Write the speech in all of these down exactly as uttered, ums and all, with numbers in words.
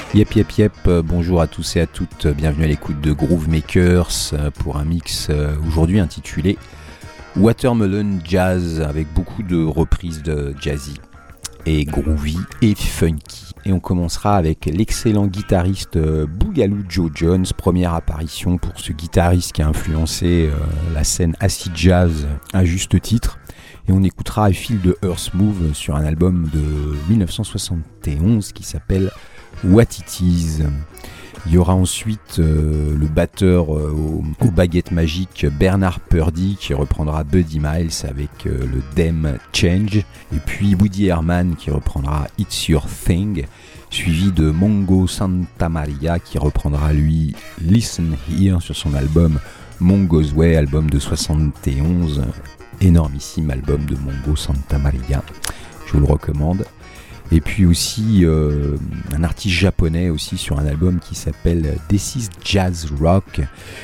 Yep yep yep, bonjour à tous et à toutes, bienvenue à l'écoute de Groovemakers pour un mix aujourd'hui intitulé Watermelon Jazz avec beaucoup de reprises de jazzy et groovy et funky. Et on commencera avec l'excellent guitariste Boogaloo Joe Jones, première apparition pour ce guitariste qui a influencé la scène acid jazz à juste titre. Et on écoutera I Feel the Earth Move sur un album de dix-neuf cent soixante et onze qui s'appelle What It Is. Il y aura ensuite euh, le batteur euh, aux, aux baguettes magiques Bernard Purdie qui reprendra Buddy Miles avec euh, le Dem Change, et puis Woody Herman qui reprendra It's Your Thing, suivi de Mongo Santamaria qui reprendra lui Listen Here sur son album Mongo's Way, album de soixante et onze, énormissime album de Mongo Santamaria, je vous le recommande. Et puis aussi euh, un artiste japonais aussi sur un album qui s'appelle This is Jazz Rock,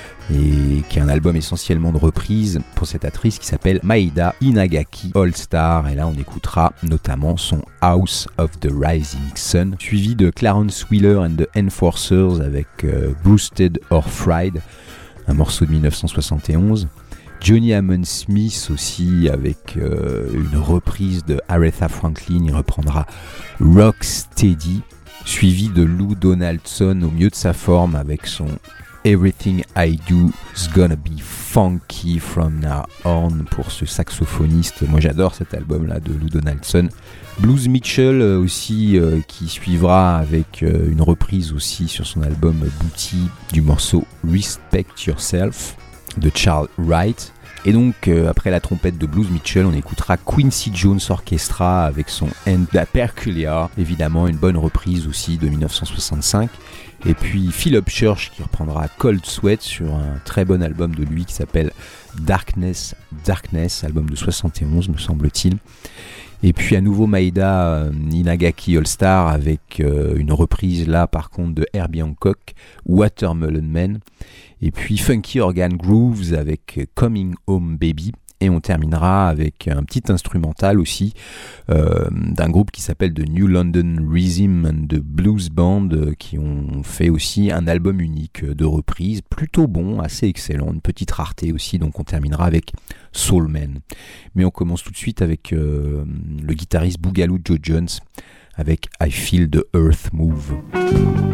et qui est un album essentiellement de reprises pour cette actrice qui s'appelle Maeda Inagaki All Star. Et là on écoutera notamment son House of the Rising Sun, suivi de Clarence Wheeler and the Enforcers avec euh, Roasted or Fried, un morceau de dix-neuf cent soixante et onze. Johnny Hammond Smith aussi avec euh, une reprise de Aretha Franklin, il reprendra Rock Steady, suivi de Lou Donaldson au mieux de sa forme avec son Everything I Do is Gonna Be Funky From Now On pour ce saxophoniste. Moi j'adore cet album là de Lou Donaldson. Blues Mitchell aussi euh, qui suivra avec euh, une reprise aussi sur son album Booty du morceau Respect Yourself de Charles Wright. Et donc euh, après la trompette de Blues Mitchell, on écoutera Quincy Jones Orchestra avec son End Peculiar, évidemment une bonne reprise aussi de dix-neuf cent soixante-cinq. Et puis Philip Church qui reprendra Cold Sweat sur un très bon album de lui qui s'appelle Darkness, Darkness, album de soixante et onze me semble-t-il. Et puis à nouveau Maeda euh, Inagaki All Star avec euh, une reprise là par contre de Herbie Hancock, Watermelon Man. Et puis Funky Organ Grooves avec Coming Home Baby. Et on terminera avec un petit instrumental aussi euh, d'un groupe qui s'appelle The New London Rhythm and the Blues Band, euh, qui ont fait aussi un album unique de reprise, plutôt bon, assez excellent, une petite rareté aussi. Donc on terminera avec Soul Man. Mais on commence tout de suite avec euh, le guitariste Boogaloo Joe Jones avec I Feel the Earth Move.